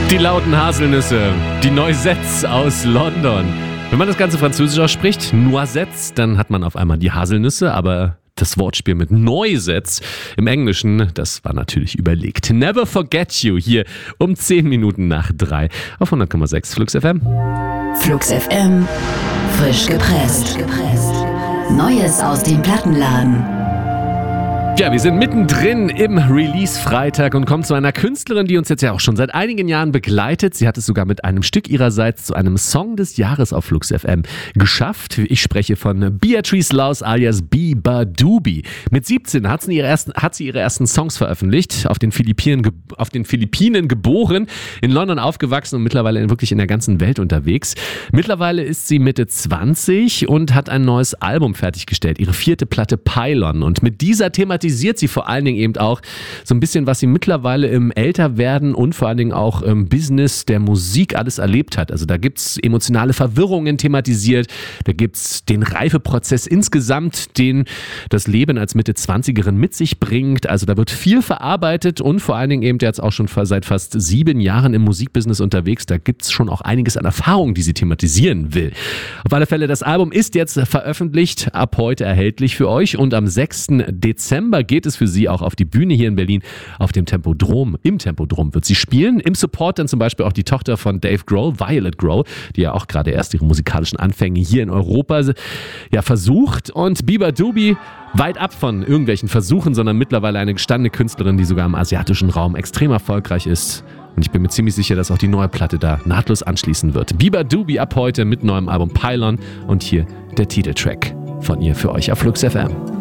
Die lauten Haselnüsse, die Noisettes aus London. Wenn man das Ganze französisch ausspricht, Noisettes, dann hat man auf einmal die Haselnüsse, aber das Wortspiel mit Noisettes im Englischen, das war natürlich überlegt. Never Forget You hier um 10 Minuten nach 3 auf 100,6 Flux FM. Flux FM, frisch gepresst. Neues aus dem Plattenladen. Ja, wir sind mittendrin im Release-Freitag und kommen zu einer Künstlerin, die uns jetzt ja auch schon seit einigen Jahren begleitet. Sie hat es sogar mit einem Stück ihrerseits zu einem Song des Jahres auf Flux FM geschafft. Ich spreche von Beatrice Laus alias Beabadoobee. Mit 17 hat sie ihre ersten Songs veröffentlicht, auf den Philippinen geboren, in London aufgewachsen und mittlerweile wirklich in der ganzen Welt unterwegs. Mittlerweile ist sie Mitte 20 und hat ein neues Album fertiggestellt, ihre 4. Platte Pylon. Und mit dieser thematisiert sie vor allen Dingen eben auch so ein bisschen, was sie mittlerweile im Älterwerden und vor allen Dingen auch im Business der Musik alles erlebt hat. Also da gibt's emotionale Verwirrungen thematisiert, da gibt's den Reifeprozess insgesamt, den das Leben als Mitte-20erin mit sich bringt. Also da wird viel verarbeitet und vor allen Dingen eben jetzt auch schon seit fast 7 Jahren im Musikbusiness unterwegs. Da gibt's schon auch einiges an Erfahrung, die sie thematisieren will. Auf alle Fälle, das Album ist jetzt veröffentlicht, ab heute erhältlich für euch und am 6. Dezember geht es für sie auch auf die Bühne hier in Berlin auf dem Tempodrom. Im Tempodrom wird sie spielen. Im Support dann zum Beispiel auch die Tochter von Dave Grohl, Violet Grohl, die ja auch gerade erst ihre musikalischen Anfänge hier in Europa versucht. Und Beabadoobee weit ab von irgendwelchen Versuchen, sondern mittlerweile eine gestandene Künstlerin, die sogar im asiatischen Raum extrem erfolgreich ist. Und ich bin mir ziemlich sicher, dass auch die neue Platte da nahtlos anschließen wird. Beabadoobee ab heute mit neuem Album Pylon und hier der Titeltrack von ihr für euch auf Flux FM.